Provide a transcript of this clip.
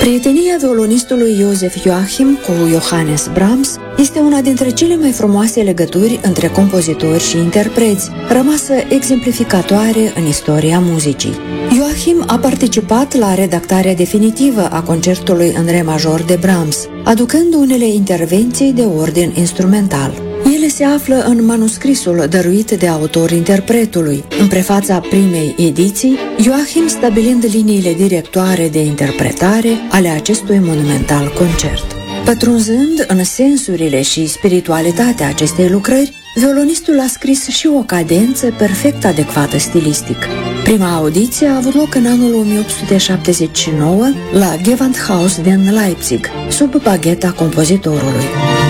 Prietenia violonistului Joseph Joachim cu Johannes Brahms este una dintre cele mai frumoase legături între compozitori și interpreți, rămasă exemplificatoare în istoria muzicii. Joachim a participat la redactarea definitivă a concertului în re major de Brahms, aducând unele intervenții de ordin instrumental. Ele se află în manuscrisul dăruit de autor interpretului, în prefața primei ediții, Joachim stabilind liniile directoare de interpretare ale acestui monumental concert. Pătrunzând în sensurile și spiritualitatea acestei lucrări, violonistul a scris și o cadență perfect adecvată stilistic. Prima audiție a avut loc în anul 1879 la Gewandhaus din Leipzig, sub bagheta compozitorului.